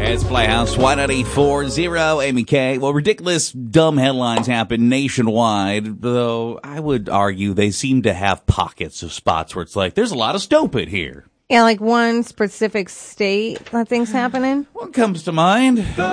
It's Playhouse 10840, Amy K. Well, ridiculous, dumb headlines happen nationwide, though I would argue they seem to have pockets of spots where it's like, there's a lot of stupid here. Yeah, like one specific state that thing's happening. What comes to mind?